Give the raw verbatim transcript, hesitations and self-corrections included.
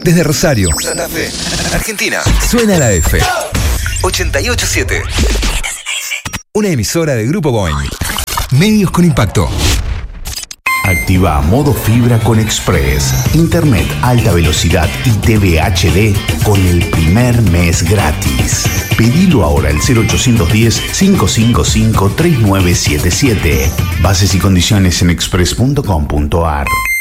Desde Rosario, Santa Fe, Argentina, suena la F. ochenta y ocho siete. Una emisora de Grupo Boeing. Medios con impacto. Activa modo fibra con Express. Internet alta velocidad y T V H D con el primer mes gratis. Pedilo ahora al cero ochocientos diez, cinco cinco cinco, tres nueve siete siete. Bases y condiciones en express punto com punto ar.